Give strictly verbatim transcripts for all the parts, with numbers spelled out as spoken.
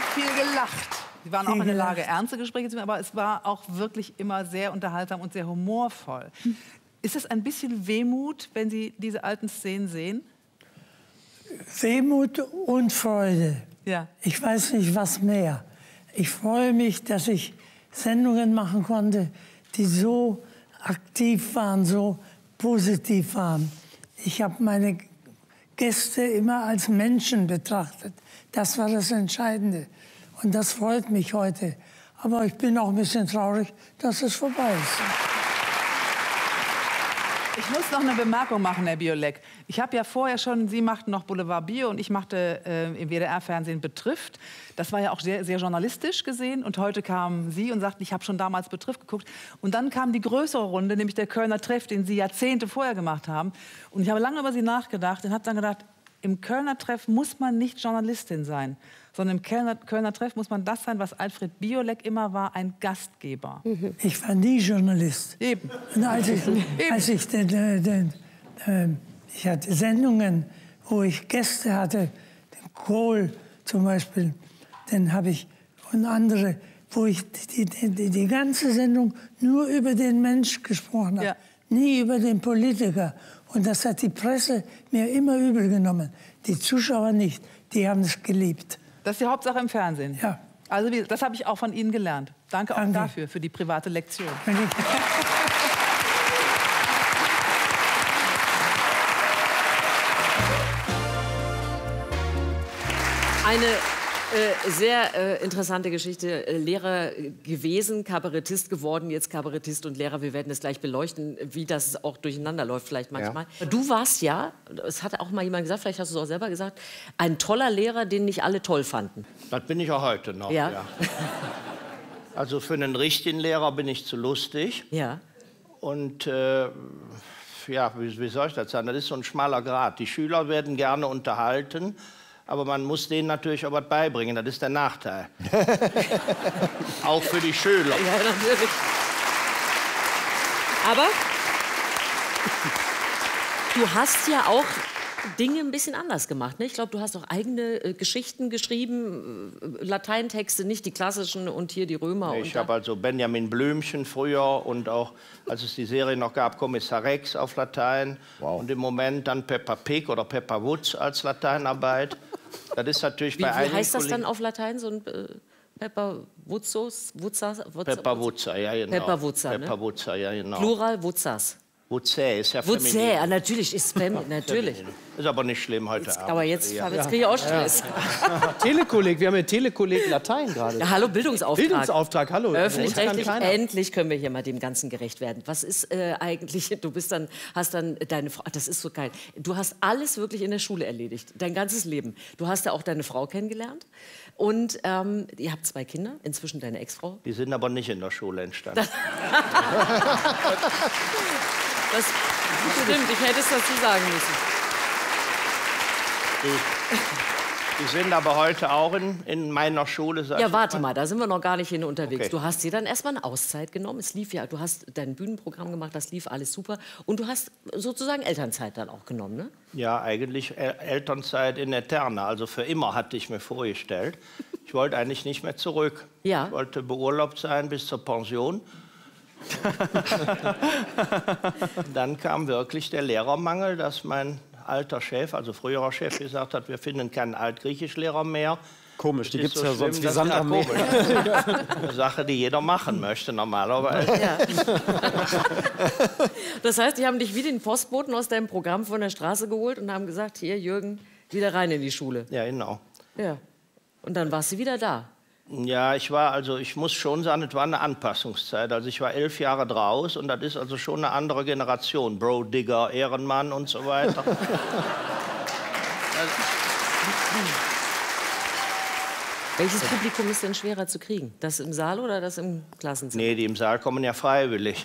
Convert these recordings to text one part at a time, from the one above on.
viel gelacht. Sie waren auch in der Lage, ernste Gespräche zu führen, aber es war auch wirklich immer sehr unterhaltsam und sehr humorvoll. Ist es ein bisschen Wehmut, wenn Sie diese alten Szenen sehen? Wehmut und Freude. Ja. Ich weiß nicht, was mehr. Ich freue mich, dass ich Sendungen machen konnte, die so aktiv waren, so positiv waren. Ich habe meine Gäste immer als Menschen betrachtet. Das war das Entscheidende. Und das freut mich heute. Aber ich bin auch ein bisschen traurig, dass es vorbei ist. Ich muss noch eine Bemerkung machen, Herr Biolek. Ich habe ja vorher schon, Sie machten noch Boulevard Bio und ich machte äh, im W D R-Fernsehen Betrifft. Das war ja auch sehr, sehr journalistisch gesehen. Und heute kamen Sie und sagten, ich habe schon damals Betrifft geguckt. Und dann kam die größere Runde, nämlich der Kölner Treff, den Sie Jahrzehnte vorher gemacht haben. Und ich habe lange über Sie nachgedacht und habe dann gedacht, im Kölner Treff muss man nicht Journalistin sein, sondern im Kölner, Kölner Treff muss man das sein, was Alfred Biolek immer war, ein Gastgeber. Ich war nie Journalist. Eben. Und als ich, als ich, den, den, den, äh, ich hatte Sendungen, wo ich Gäste hatte, den Kohl zum Beispiel, den habe ich, und andere, wo ich die, die, die, die ganze Sendung nur über den Mensch gesprochen habe, ja. Nie über den Politiker. Und das hat die Presse mir immer übel genommen. Die Zuschauer nicht, die haben es geliebt. Das ist die Hauptsache im Fernsehen? Ja. Also das habe ich auch von Ihnen gelernt. Danke auch Danke. dafür, für die private Lektion. Eine äh, sehr äh, interessante Geschichte. Äh, Lehrer gewesen, Kabarettist geworden, jetzt Kabarettist und Lehrer. Wir werden es gleich beleuchten, wie das auch durcheinander läuft vielleicht manchmal. Ja. Du warst ja, es hat auch mal jemand gesagt, vielleicht hast du es auch selber gesagt, ein toller Lehrer, den nicht alle toll fanden. Das bin ich auch heute noch, ja. ja. Also für einen richtigen Lehrer bin ich zu lustig. Ja. Und äh, ja, wie, wie soll ich das sagen? Das ist so ein schmaler Grat. Die Schüler werden gerne unterhalten. Aber man muss denen natürlich auch was beibringen. Das ist der Nachteil. Auch für die Schüler. Ja, natürlich. Aber du hast ja auch Dinge ein bisschen anders gemacht. Ne? Ich glaube, du hast auch eigene äh, Geschichten geschrieben, äh, Lateintexte, nicht die klassischen und hier die Römer. Nee, ich habe also Benjamin Blümchen früher und auch, als es die Serie noch gab, Kommissar Rex auf Latein. Wow. Und im Moment dann Peppa Pig oder Peppa Woods als Lateinarbeit. Das ist natürlich wie, bei wie einigen heißt das Kollegen dann auf Latein, so ein äh, Peppa Wutzos? Wutzas? Wutza, Peppa Wutza, ja genau. Peppa Wutza, Peppa ne? Wutza, ja genau. Plural Wutzas. Wutzä ist ja Wutzä, feminin. ja, natürlich ist feminin, natürlich. Ist aber nicht schlimm heute Jetzt, Abend. aber jetzt, ja. jetzt kriege ich auch Stress. Ja. Telekolleg, wir haben ja Telekolleg Latein gerade. Ja, hallo, Bildungsauftrag. Bildungsauftrag, hallo. Öffentlich-rechtlich, endlich können wir hier mal dem Ganzen gerecht werden. Was ist äh, eigentlich, du bist dann, hast dann deine Frau, das ist so geil. Du hast alles wirklich in der Schule erledigt, dein ganzes Leben. Du hast ja auch deine Frau kennengelernt und ähm, ihr habt zwei Kinder, inzwischen deine Ex-Frau. Die sind aber nicht in der Schule entstanden. Das stimmt, ich hätte es dazu sagen müssen. Die, die sind aber heute auch in, in meiner Schule. Ja, warte mal, da sind wir noch gar nicht hin unterwegs. Okay. Du hast dir dann erstmal eine Auszeit genommen. Es lief ja, du hast dein Bühnenprogramm gemacht, das lief alles super. Und du hast sozusagen Elternzeit dann auch genommen, ne? Ja, eigentlich El Elternzeit in Eterna. Also für immer hatte ich mir vorgestellt. Ich wollte eigentlich nicht mehr zurück. Ja. Ich wollte beurlaubt sein bis zur Pension. Dann kam wirklich der Lehrermangel, dass mein alter Chef, also früherer Chef, gesagt hat, wir finden keinen Altgriechischlehrer mehr. Komisch, die gibt es so ja schlimm, sonst wie das Sand ist ja am Meer. komisch. Eine Sache, die jeder machen möchte normalerweise. Ja. Das heißt, die haben dich wie den Postboten aus deinem Programm von der Straße geholt und haben gesagt, hier Jürgen, wieder rein in die Schule. Ja, genau. Ja. Und dann warst du wieder da. Ja, ich war, also ich muss schon sagen, es war eine Anpassungszeit. Also ich war elf Jahre draus und das ist also schon eine andere Generation. Bro, Digger, Ehrenmann und so weiter. Welches Publikum ist denn schwerer zu kriegen? Das im Saal oder das im Klassenzimmer? Nee, die im Saal kommen ja freiwillig.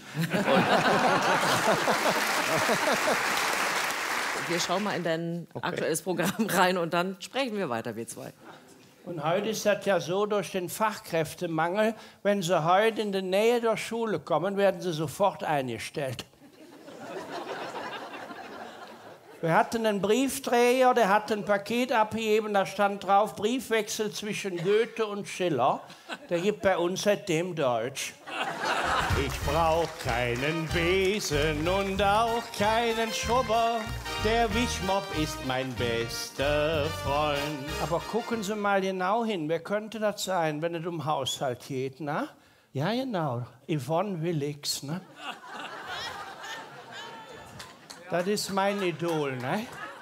Wir schauen mal in dein okay. aktuelles Programm rein und dann sprechen wir weiter, wir zwei. Und heute ist das ja so, durch den Fachkräftemangel, wenn Sie heute in die Nähe der Schule kommen, werden Sie sofort eingestellt. Wir hatten einen Briefträger, der hat ein Paket abgegeben, da stand drauf Briefwechsel zwischen Goethe und Schiller. Der gibt bei uns seitdem Deutsch. Ich brauch keinen Besen und auch keinen Schrubber. Der Wischmopp ist mein bester Freund. Aber gucken Sie mal genau hin, wer könnte das sein, wenn es um Haushalt geht, ne? Ja, genau, Yvonne Willix, ne? Das ist mein Idol, ne?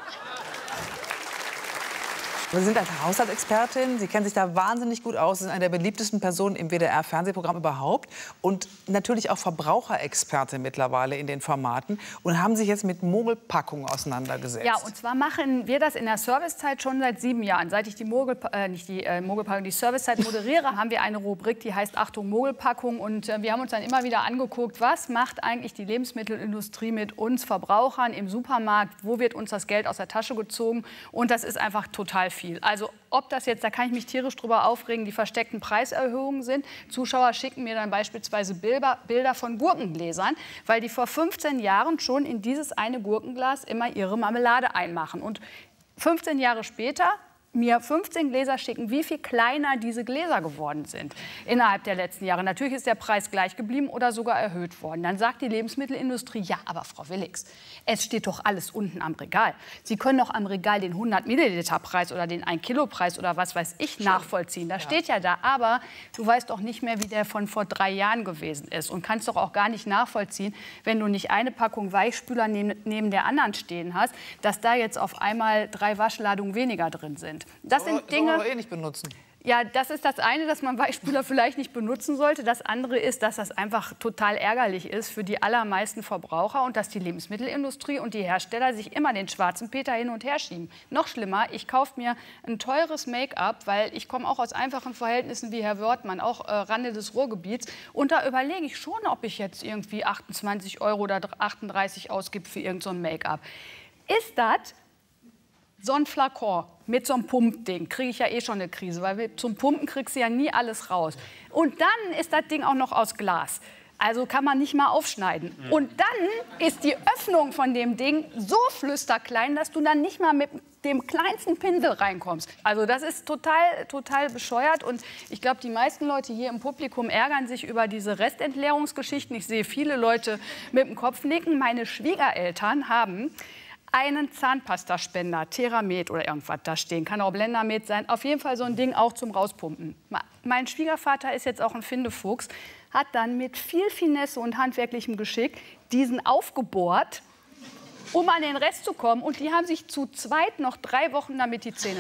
Sie sind als Haushaltsexpertin, Sie kennen sich da wahnsinnig gut aus. Sie sind eine der beliebtesten Personen im W D R-Fernsehprogramm überhaupt und natürlich auch Verbraucherexpertin mittlerweile in den Formaten und haben sich jetzt mit Mogelpackungen auseinandergesetzt. Ja, und zwar machen wir das in der Servicezeit schon seit sieben Jahren. Seit ich die Mogel, äh, nicht die äh, Mogelpackung, die Servicezeit moderiere, haben wir eine Rubrik, die heißt Achtung Mogelpackung. Und äh, wir haben uns dann immer wieder angeguckt, was macht eigentlich die Lebensmittelindustrie mit uns Verbrauchern im Supermarkt? Wo wird uns das Geld aus der Tasche gezogen? Und das ist einfach total viel. Also ob das jetzt, da kann ich mich tierisch drüber aufregen, die versteckten Preiserhöhungen sind. Zuschauer schicken mir dann beispielsweise Bilder, Bilder von Gurkengläsern, weil die vor fünfzehn Jahren schon in dieses eine Gurkenglas immer ihre Marmelade einmachen. Und fünfzehn Jahre später mir fünfzehn Gläser schicken, wie viel kleiner diese Gläser geworden sind innerhalb der letzten Jahre. Natürlich ist der Preis gleich geblieben oder sogar erhöht worden. Dann sagt die Lebensmittelindustrie, ja, aber Frau Willix, es steht doch alles unten am Regal. Sie können doch am Regal den hundert Milliliter Preis oder den ein Kilo Preis oder was weiß ich nachvollziehen. Das steht ja da, aber du weißt doch nicht mehr, wie der von vor drei Jahren gewesen ist und kannst doch auch gar nicht nachvollziehen, wenn du nicht eine Packung Weichspüler neben, neben der anderen stehen hast, dass da jetzt auf einmal drei Waschladungen weniger drin sind. Das sind Dinge, soll man eh nicht benutzen. Ja, das ist das eine, dass man Weichspüler vielleicht nicht benutzen sollte. Das andere ist, dass das einfach total ärgerlich ist für die allermeisten Verbraucher und dass die Lebensmittelindustrie und die Hersteller sich immer den schwarzen Peter hin und her schieben. Noch schlimmer, ich kaufe mir ein teures Make-up, weil ich komme auch aus einfachen Verhältnissen wie Herr Wörthmann, auch äh, Rande des Ruhrgebiets. Und da überlege ich schon, ob ich jetzt irgendwie achtundzwanzig Euro oder achtunddreißig ausgebe für irgend so ein Make-up. Ist das so ein Flakon mit so einem Pumpding, kriege ich ja eh schon eine Krise, weil zum Pumpen kriegst du ja nie alles raus. Und dann ist das Ding auch noch aus Glas. Also kann man nicht mal aufschneiden. Ja. Und dann ist die Öffnung von dem Ding so flüsterklein, dass du dann nicht mal mit dem kleinsten Pinsel reinkommst. Also das ist total, total bescheuert. Und ich glaube, die meisten Leute hier im Publikum ärgern sich über diese Restentleerungsgeschichten. Ich sehe viele Leute mit dem Kopf nicken. Meine Schwiegereltern haben einen Zahnpastaspender, Theramed oder irgendwas da stehen. Kann auch Blendermed sein. Auf jeden Fall so ein Ding auch zum Rauspumpen. Mein Schwiegervater ist jetzt auch ein Findefuchs, hat dann mit viel Finesse und handwerklichem Geschick diesen aufgebohrt, um an den Rest zu kommen. Und die haben sich zu zweit noch drei Wochen damit die Zähne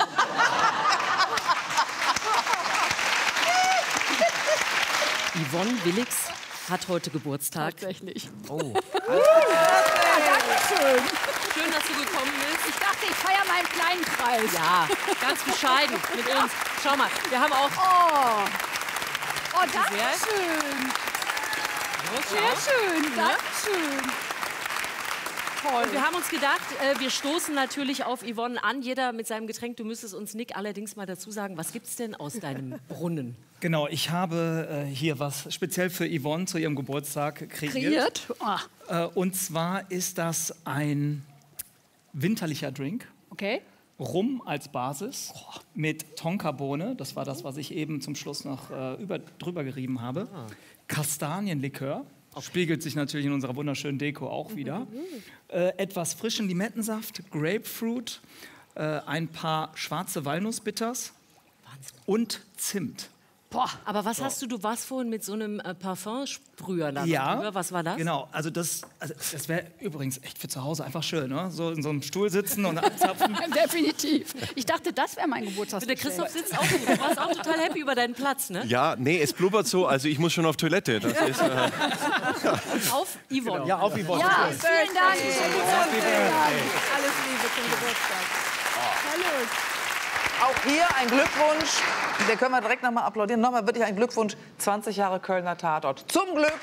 Yvonne Willix hat heute Geburtstag. Tatsächlich. Oh. Dankeschön. Schön, dass du gekommen bist. Ich dachte, ich feiere meinen kleinen Preis. Ja, ganz bescheiden mit uns. Schau mal, wir haben auch... Oh, oh danke schön. Sehr schön, danke schön. Und wir haben uns gedacht, äh, wir stoßen natürlich auf Yvonne an, jeder mit seinem Getränk. Du müsstest uns, Nick, allerdings mal dazu sagen, was gibt's denn aus deinem Brunnen? Genau, ich habe äh, hier was speziell für Yvonne zu ihrem Geburtstag kreiert. Kreiert? Oh. Äh, und zwar ist das ein winterlicher Drink. Okay. Rum als Basis mit Tonkabohne, das war das, was ich eben zum Schluss noch äh, über, drüber gerieben habe. Ah. Kastanienlikör. Okay. Spiegelt sich natürlich in unserer wunderschönen Deko auch wieder. Mhm. Äh, etwas frischen Limettensaft, Grapefruit, äh, ein paar schwarze Walnussbitters und Zimt. Boah, aber was so. hast du, du warst vorhin mit so einem äh, Parfumsprüher da ja, drüber. Was war das? Genau, also das, also das wäre übrigens echt für zu Hause einfach schön, ne? So in so einem Stuhl sitzen und abzapfen. Definitiv. Ich dachte, das wäre mein Geburtstagsgeschenk. Der Christoph sitzt auch gut. Du warst auch total happy über deinen Platz, ne? Ja, nee, es blubbert so, also ich muss schon auf Toilette. Das ist, äh auf Yvonne. Genau. Ja, auf Yvonne. Ja, vielen Dank. Hey. Vielen Dank. Alles Liebe zum Geburtstag. Oh. Hallo. Auch hier ein Glückwunsch, den können wir direkt nochmal applaudieren. Nochmal wirklich ein Glückwunsch, zwanzig Jahre Kölner Tatort. Zum Glück!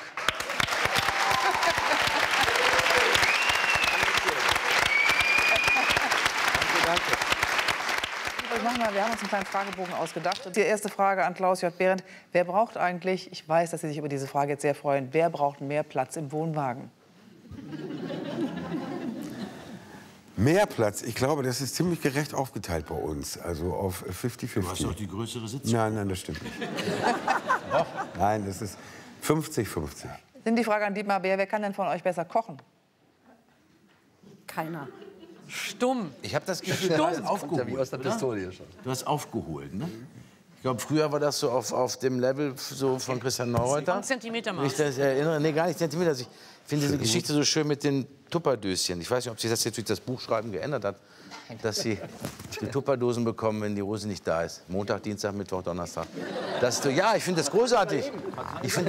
Danke, danke. Machen wir, wir haben uns einen kleinen Fragebogen ausgedacht. Die erste Frage an Klaus J. Behrendt. Wer braucht eigentlich, ich weiß, dass Sie sich über diese Frage jetzt sehr freuen, wer braucht mehr Platz im Wohnwagen? Mehr Platz. Ich glaube, das ist ziemlich gerecht aufgeteilt bei uns. Also auf fünfzig fünfzig. Du hast doch die größere Sitzung. Nein, nein, das stimmt nicht. Nein, das ist fünfzig fünfzig. Sind die Frage an Dietmar Bär, wer kann denn von euch besser kochen? Keiner. Stumm. Ich habe das Gefühl, du hast aufgeholt. Aus der Pistole schon. Du hast aufgeholt, ne? Ich glaube, früher war das so auf, auf dem Level so von Christian Neureuter. Ein Zentimeter Wenn ich das erinnere, nee, gar nicht Zentimeter. Ich finde diese Geschichte so schön mit den Tupperdöschen. Ich weiß nicht, ob sich das jetzt durch das Buchschreiben geändert hat, dass sie die Tupperdosen bekommen, wenn die Rose nicht da ist. Montag, Dienstag, Mittwoch, Donnerstag. Das ist so, ja, ich finde das großartig. Ich find